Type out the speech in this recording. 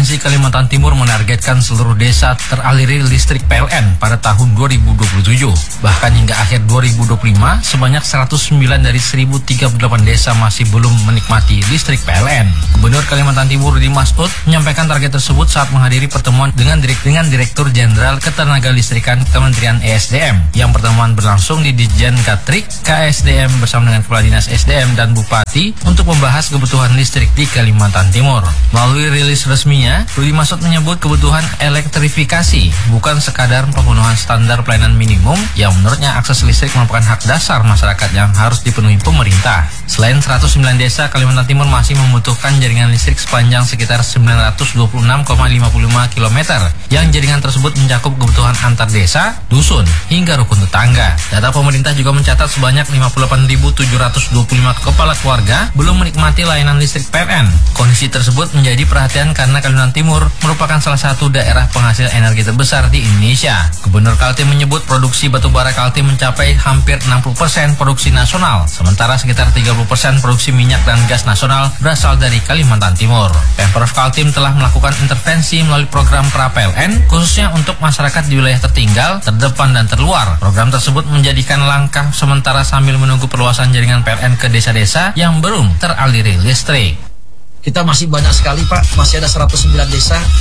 Provinsi Kalimantan Timur menargetkan seluruh desa teraliri listrik PLN pada tahun 2027. Bahkan hingga akhir 2025, sebanyak 109 dari 1038 desa masih belum menikmati listrik PLN. Gubernur Kalimantan Timur Rudi Masud menyampaikan target tersebut saat menghadiri pertemuan dengan Direktur Jenderal Ketenagalistrikan Kementerian ESDM. Yang pertemuan berlangsung di Ditjen Gatrik KSDM bersama dengan Kepala Dinas SDM dan Bupati untuk membahas kebutuhan listrik di Kalimantan Timur. Melalui rilis resminya, Rudi Masud menyebut kebutuhan elektrifikasi bukan sekadar pemenuhan standar pelayanan minimum yang menurutnya akses listrik merupakan hak dasar masyarakat yang harus dipenuhi pemerintah. Selain 109 desa, Kalimantan Timur masih membutuhkan jaringan listrik sepanjang sekitar 926,55 km yang jaringan tersebut mencakup kebutuhan antar desa, dusun, hingga rukun tetangga. Data pemerintah juga mencatat sebanyak 58.725 kepala keluarga belum menikmati layanan listrik PLN. Kondisi tersebut menjadi perhatian karena Kalimantan Timur merupakan salah satu daerah penghasil energi terbesar di Indonesia. Gubernur Kaltim menyebut produksi batubara Kaltim mencapai hampir 60% produksi nasional, sementara sekitar 30% produksi minyak dan gas nasional berasal dari Kalimantan Timur. Pemprov Kaltim telah melakukan intervensi melalui program pra-PLN, khususnya untuk masyarakat di wilayah tertinggal, terdepan, dan terluar. Program tersebut menjadikan langkah sementara sambil menunggu perluasan jaringan PLN ke desa-desa yang belum teraliri listrik. Kita masih banyak sekali Pak, masih ada 109 desa